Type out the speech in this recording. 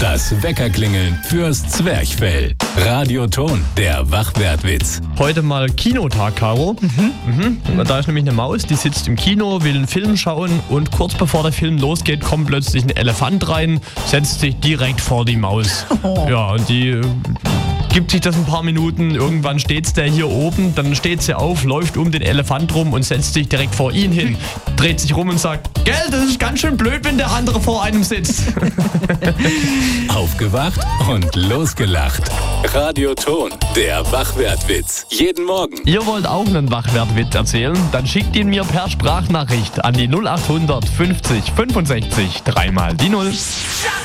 Das Weckerklingeln fürs Zwerchfell. Radioton, der Wachwertwitz. Heute mal Kinotag, Caro. Da ist nämlich eine Maus, die sitzt im Kino, will einen Film schauen und kurz bevor der Film losgeht, kommt plötzlich ein Elefant rein, setzt sich direkt vor die Maus. Ja, und die gibt sich das ein paar Minuten, irgendwann steht's der hier oben, dann steht sie auf, läuft um den Elefant rum und setzt sich direkt vor ihn hin, dreht sich rum und sagt, gell, das ist ganz schön blöd, wenn der andere vor einem sitzt. Aufgewacht und losgelacht. Radioton, der Wachwertwitz. Jeden Morgen. Ihr wollt auch einen Wachwertwitz erzählen? Dann schickt ihn mir per Sprachnachricht an die 0800 50 65 3 mal die 0.